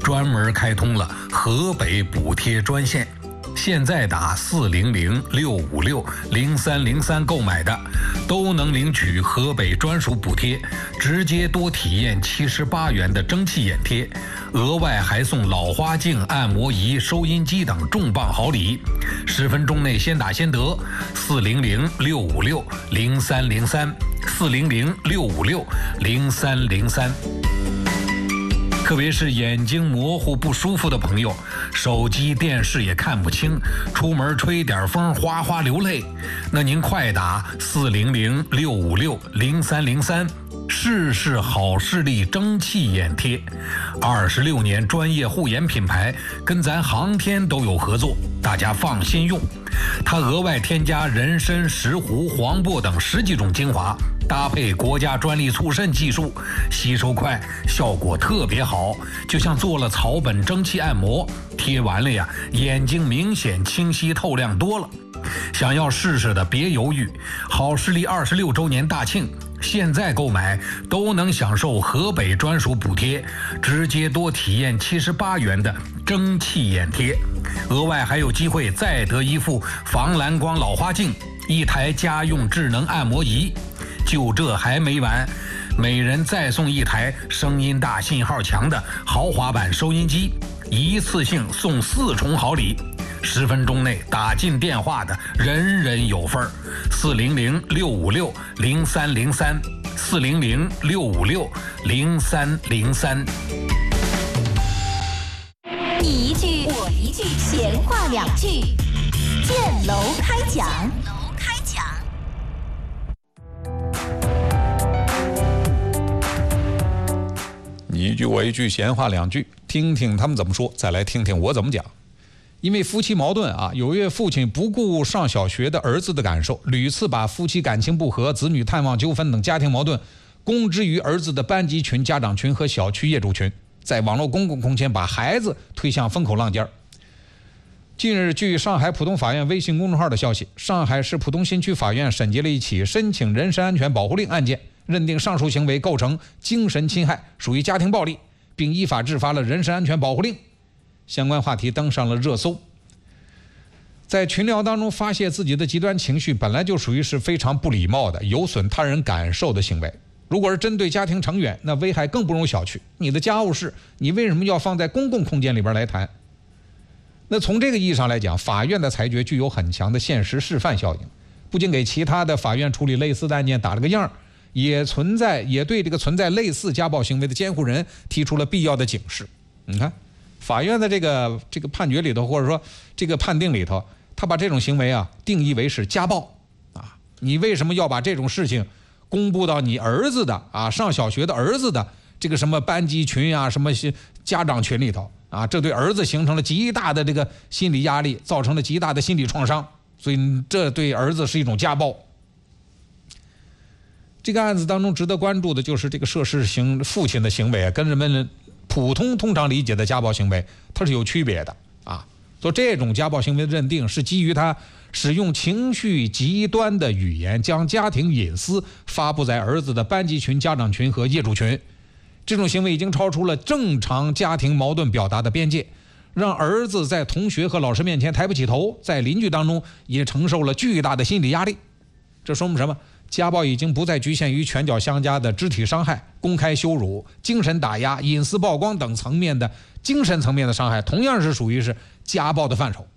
专门开通了河北补贴专线。现在打400-656-0303购买的，都能领取河北专属补贴，直接多体验78元的蒸汽眼贴，额外还送老花镜、按摩仪、收音机等重磅好礼。10分钟内先打先得，400-656-0303，400-656-0303。特别是眼睛模糊不舒服的朋友，手机电视也看不清，出门吹点风哗哗流泪，那您快打400-656-0303，试试好视力蒸汽眼贴。26年专业护眼品牌，跟咱航天都有合作，大家放心用。它额外添加人参、石斛、黄柏等10几种精华，搭配国家专利促渗技术，吸收快，效果特别好，就像做了草本蒸汽按摩，贴完了呀，眼睛明显清晰透亮多了。想要试试的别犹豫，好视力26周年大庆，现在购买都能享受河北专属补贴，直接多体验78元的蒸汽眼贴，额外还有机会再得一副防蓝光老花镜，1台家用智能按摩仪。就这还没完，每人再送1台声音大、信号强的豪华版收音机，一次性送4重好礼。10分钟内打进电话的人人有份儿。400-656-0303，400-656-0303。 你一句我一句，闲话2句，建楼开讲。 你一句我一句，闲话2句，听听他们怎么说，再来听听我怎么讲。因为夫妻矛盾啊，有位父亲不顾上小学的儿子的感受，屡次把夫妻感情不和、子女探望纠纷等家庭矛盾公之于儿子的班级群、家长群和小区业主群，在网络公共空间把孩子推向风口浪尖。近日，据上海浦东法院微信公众号的消息，上海市浦东新区法院审结了一起申请人身安全保护令案件，认定上述行为构成精神侵害，属于家庭暴力，并依法制发了人身安全保护令。相关话题登上了热搜。在群聊当中发泄自己的极端情绪，本来就属于是非常不礼貌的、有损他人感受的行为。如果是针对家庭成员，那危害更不容小觑。你的家务事，你为什么要放在公共空间里边来谈？那从这个意义上来讲，法院的裁决具有很强的现实示范效应，不仅给其他的法院处理类似的案件打了个样，也对这个存在类似家暴行为的监护人提出了必要的警示。你看。法院的这个判决里头，或者说这个判定里头，他把这种行为啊定义为是家暴啊。你为什么要把这种事情公布到你儿子的啊上小学的儿子的这个什么班级群啊、什么家长群里头啊？这对儿子形成了极大的这个心理压力，造成了极大的心理创伤，所以这对儿子是一种家暴。这个案子当中值得关注的就是这个涉事父亲的行为啊，跟人们通常理解的家暴行为它是有区别的啊。所以这种家暴行为的认定是基于他使用情绪极端的语言，将家庭隐私发布在儿子的班级群、家长群和业主群。这种行为已经超出了正常家庭矛盾表达的边界，让儿子在同学和老师面前抬不起头，在邻居当中也承受了巨大的心理压力。这说明什么？家暴已经不再局限于拳脚相加的肢体伤害、公开羞辱、精神打压、隐私曝光等层面的精神层面的伤害，同样是属于是家暴的范畴。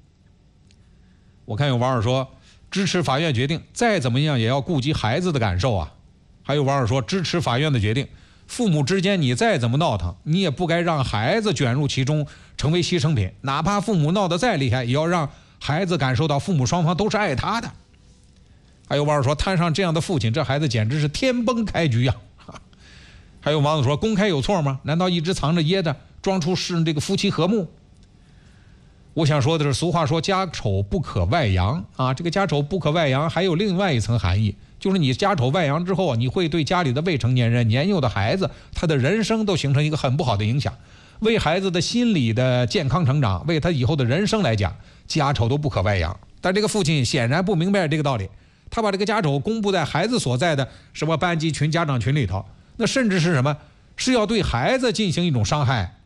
我看有网友说支持法院决定，再怎么样也要顾及孩子的感受啊。还有网友说支持法院的决定，父母之间你再怎么闹腾，你也不该让孩子卷入其中成为牺牲品，哪怕父母闹得再厉害，也要让孩子感受到父母双方都是爱他的。还有网友说摊上这样的父亲，这孩子简直是天崩开局呀。还有网友说公开有错吗？难道一直藏着掖着，装出是这个夫妻和睦？我想说的是，俗话说家丑不可外扬啊，这个家丑不可外扬还有另外一层含义，就是你家丑外扬之后，你会对家里的未成年人、年幼的孩子，他的人生都形成一个很不好的影响。为孩子的心理的健康成长，为他以后的人生来讲，家丑都不可外扬。但这个父亲显然不明白这个道理，他把这个家丑公布在孩子所在的什么班级群、家长群里头，那甚至是什么？是要对孩子进行一种伤害